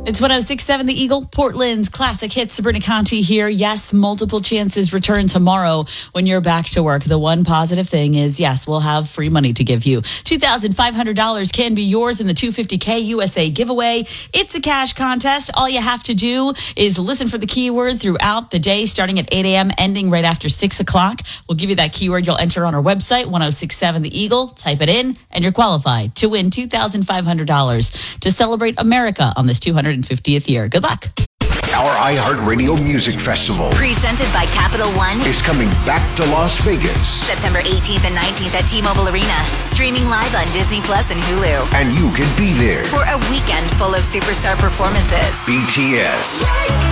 It's 106.7 The Eagle, Portland's classic hit. Sabrina Conti here. Yes, multiple chances return tomorrow when you're back to work. The one positive thing is, yes, we'll have free money to give you. $2,500 can be yours in the $250K USA giveaway. It's a cash contest. All you have to do is listen for the keyword throughout the day, starting at 8 a.m., ending right after 6 o'clock. We'll give you that keyword. You'll enter on our website, 1067 The Eagle. Type it in, and you're qualified to win $2,500 to celebrate America on this 250th year. Good luck. Our iHeartRadio Music Festival, presented by Capital One, is coming back to Las Vegas. September 18th and 19th at T-Mobile Arena. Streaming live on Disney Plus and Hulu. And you can be there For a weekend full of superstar performances. BTS.